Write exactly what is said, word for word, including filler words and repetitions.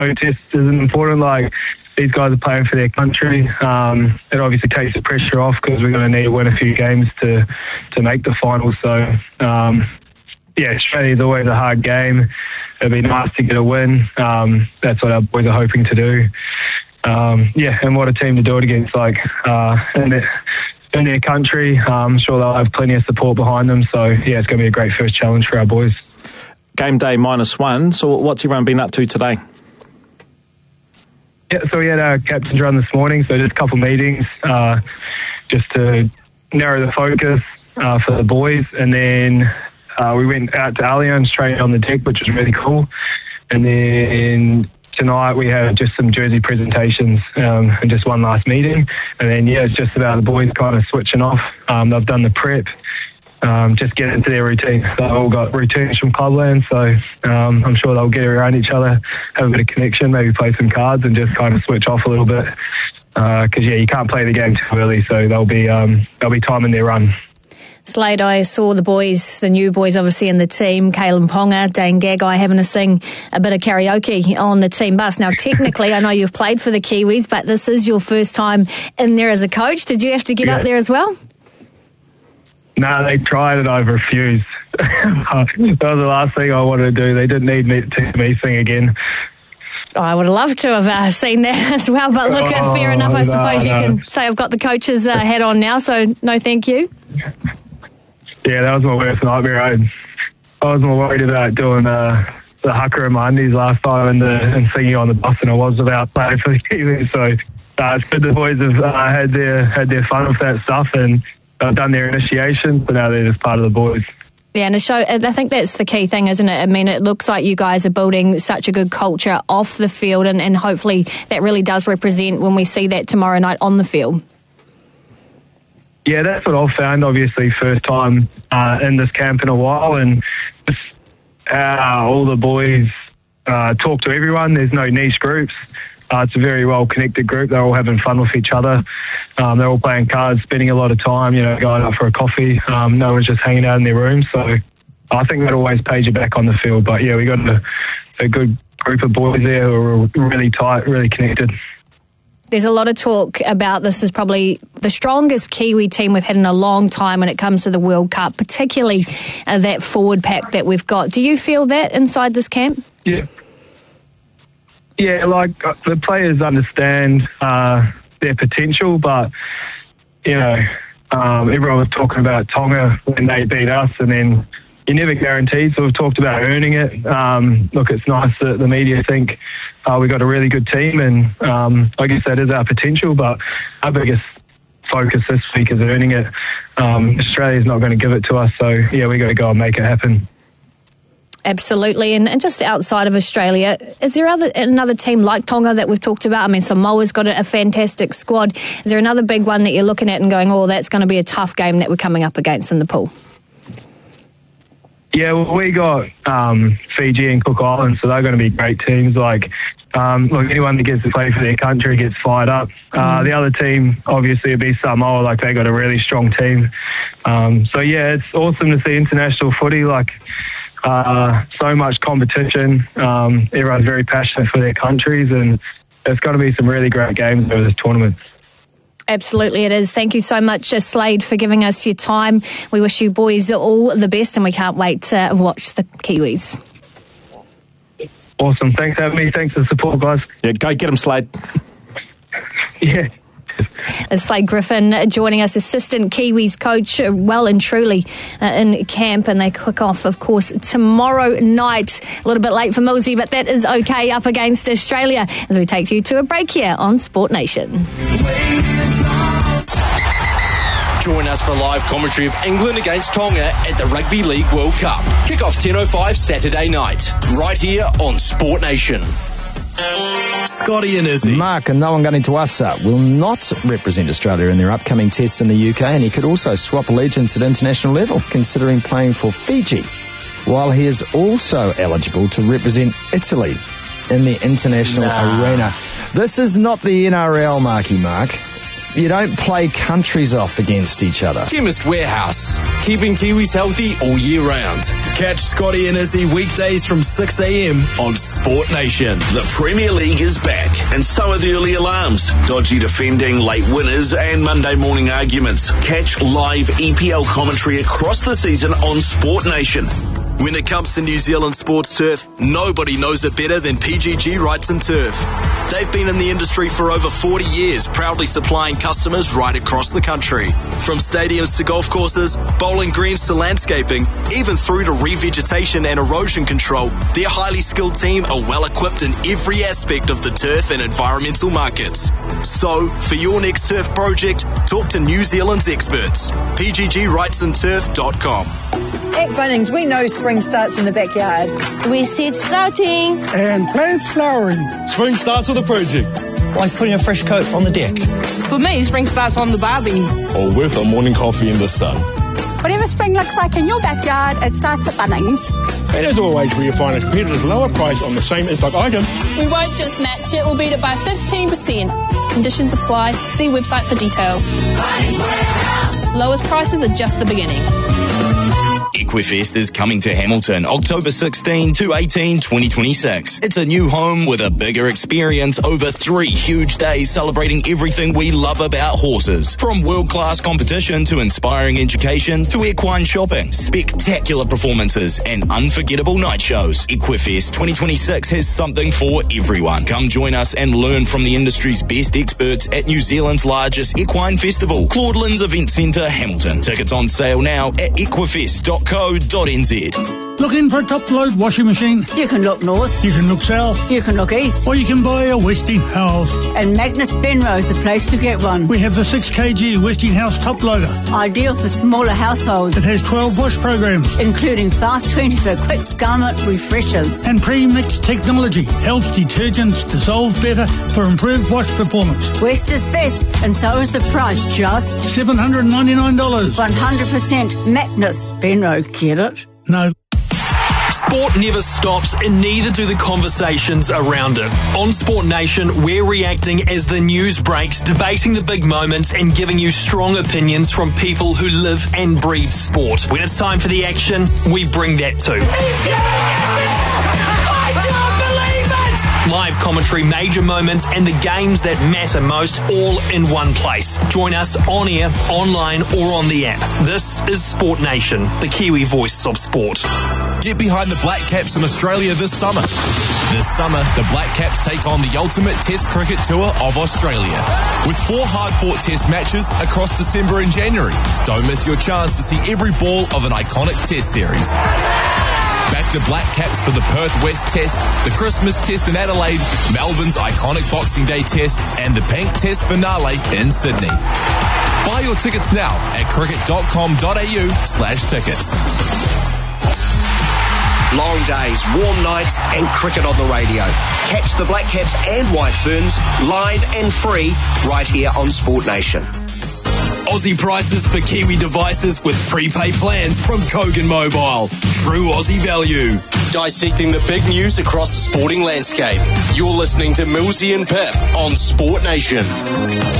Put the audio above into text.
no test isn't important. Like, these guys are playing for their country. Um, it obviously takes the pressure off because we're going to need to win a few games to, to make the final. So, um, yeah, Australia's always a hard game. It'd be nice to get a win. Um, that's what our boys are hoping to do. Um, yeah, and what a team to do it against, like, uh, in, their, in their country. Um, I'm sure they'll have plenty of support behind them. So, yeah, it's going to be a great first challenge for our boys. Game day minus one. So what's everyone been up to today? Yeah, so we had our captain's run this morning, so just a couple of meetings uh, just to narrow the focus uh, for the boys. And then uh, we went out to Allianz, trained on the deck, which was really cool. And then tonight we had just some jersey presentations um, and just one last meeting. And then, yeah, it's just about the boys kind of switching off. Um, they've done the prep. Um, just get into their routine. They've all got routines from Clubland, so um, I'm sure they'll get around each other, have a bit of connection, maybe play some cards and just kind of switch off a little bit. Because, uh, yeah, you can't play the game too early, so they'll be um, they'll be timing their run. Slade, I saw the boys, the new boys obviously in the team, Kalyn Ponga, Dane Gagai having to sing a bit of karaoke on the team bus. Now, technically, I know you've played for the Kiwis, but this is your first time in there as a coach. Did you have to get yeah. up there as well? No, they tried and I've refused. That was the last thing I wanted to do. They didn't need me to me sing again. Oh, I would have loved to have uh, seen that as well, but look, oh, fair enough. I no, suppose no. you can say I've got the coach's uh, hat on now, so no thank you. Yeah, that was my worst nightmare. I, I was more worried about doing uh, the haka in my undies last time and, the, and singing on the bus than I was about playing for the Kiwis. So uh, it's good the boys have uh, had their had their fun with that stuff and they've done their initiation, so now they're just part of the boys. Yeah, and it show, I think that's the key thing, isn't it? I mean, it looks like you guys are building such a good culture off the field, and, and hopefully that really does represent when we see that tomorrow night on the field. Yeah, that's what I've found, obviously, first time uh, in this camp in a while, and just how all the boys uh, talk to everyone. There's no niche groups. Uh, it's a very well-connected group. They're all having fun with each other. Um, they're all playing cards, spending a lot of time, you know, going out for a coffee. Um, no one's just hanging out in their room. So I think that always pays you back on the field. But, yeah, we got a, a good group of boys there who are really tight, really connected. There's a lot of talk about this is probably the strongest Kiwi team we've had in a long time when it comes to the World Cup, particularly uh, that forward pack that we've got. Do you feel that inside this camp? Yeah. Yeah, like the players understand uh, their potential, but, you know, um, everyone was talking about Tonga when they beat us, and then you're never guaranteed, so we've talked about earning it. Um, look, it's nice that the media think uh, we've got a really good team, and um, I guess that is our potential, but our biggest focus this week is earning it. Um, Australia's not going to give it to us, so, yeah, we got to go and make it happen. Absolutely, and, and just outside of Australia, is there other another team like Tonga that we've talked about? I mean, Samoa's got a, a fantastic squad. Is there another big one that you're looking at and going, oh, that's going to be a tough game that we're coming up against in the pool? Yeah, well, we got um, Fiji and Cook Islands, so they're going to be great teams. Like, um, look, anyone that gets to play for their country gets fired up. Mm. Uh, the other team, obviously, would be Samoa. Like, they got a really strong team. Um, so, yeah, it's awesome to see international footy. Like, Uh, so much competition. Um, everyone's very passionate for their countries, and there's going to be some really great games over this tournament. Absolutely it is. Thank you so much, Slade, for giving us your time. We wish you boys all the best, and we can't wait to watch the Kiwis. Awesome. Thanks for having me. Thanks for the support, guys. Yeah, go get them, Slade. Yeah. Slade Griffin joining us, assistant Kiwis coach, well and truly uh, in camp, and they kick off, of course, tomorrow night. A little bit late for Millsy, but that is okay, up against Australia, as we take you to a break here on Sport Nation. Join us for live commentary of England against Tonga at the Rugby League World Cup. Kick-off ten oh five Saturday night, right here on Sport Nation. Scotty and Izzy. Mark Nawangani Tuasa will not represent Australia in their upcoming tests in the U K, and he could also swap allegiance at international level, considering playing for Fiji, while he is also eligible to represent Italy in the international nah. arena. This is not the N R L, Marky Mark. you don't play countries off against each other. Chemist Warehouse, keeping Kiwis healthy all year round. Catch Scotty and Izzy weekdays from six a.m. on Sport Nation. The Premier League is back, and so are the early alarms, dodgy defending, late winners, and Monday morning arguments. Catch live E P L commentary across the season on Sport Nation. When it comes to New Zealand sports turf, nobody knows it better than P G G Wrights and Turf. They've been in the industry for over forty years, proudly supplying customers right across the country. From stadiums to golf courses, bowling greens to landscaping, even through to revegetation and erosion control, their highly skilled team are well equipped in every aspect of the turf and environmental markets. So, for your next turf project, talk to New Zealand's experts. P G G Wrights and Turf dot com. At Bunnings, we know spring starts in the backyard. We seed sprouting. And plants flowering. Spring starts with a project. Like putting a fresh coat on the deck. For me, spring starts on the barbie. Or with a morning coffee in the sun. Whatever spring looks like in your backyard, it starts at Bunnings. And as always, where you find a competitive lower price on the same in-stock item. We won't just match it, we'll beat it by fifteen percent. Conditions apply. See website for details. Lowest prices are just the beginning. Equifest is coming to Hamilton October sixteenth to eighteenth, twenty twenty-six. It's a new home with a bigger experience over three huge days celebrating everything we love about horses. From world-class competition to inspiring education to equine shopping, spectacular performances and unforgettable night shows. Equifest twenty twenty-six has something for everyone. Come join us and learn from the industry's best experts at New Zealand's largest equine festival, Claudelands Event Centre, Hamilton. Tickets on sale now at equifest dot co dot n z. Looking for a top-load washing machine? You can look north. You can look south. You can look east. Or you can buy a Westinghouse. And Magnus Benrose, the place to get one. We have the six kilogram Westinghouse top loader. Ideal for smaller households. It has twelve wash programs. Including Fast twenty for quick garment refreshers. And pre-mix technology helps detergents dissolve better for improved wash performance. West is best, and so is the price, just seven hundred ninety-nine dollars. one hundred percent Magnus Benrose, get it? No. Sport never stops, and neither do the conversations around it. On Sport Nation, we're reacting as the news breaks, debating the big moments and giving you strong opinions from people who live and breathe sport. When it's time for the action, we bring that too. He's getting it! I don't believe it! Live commentary, major moments and the games that matter most, all in one place. Join us on air, online or on the app. This is Sport Nation, the Kiwi voice of sport. Get behind the Black Caps in Australia this summer. This summer, the Black Caps take on the ultimate Test cricket tour of Australia, with four hard-fought Test matches across December and January. Don't miss your chance to see every ball of an iconic Test series. Back the Black Caps for the Perth West Test, the Christmas Test in Adelaide, Melbourne's iconic Boxing Day Test, and the Bank Test finale in Sydney. Buy your tickets now at cricket dot com dot a u slash tickets. Long days, warm nights and cricket on the radio. Catch the Black Caps and White Ferns live and free right here on Sport Nation. Aussie prices for Kiwi devices with prepaid plans from Kogan Mobile. True Aussie value. Dissecting the big news across the sporting landscape. You're listening to Millsy and Pip on Sport Nation.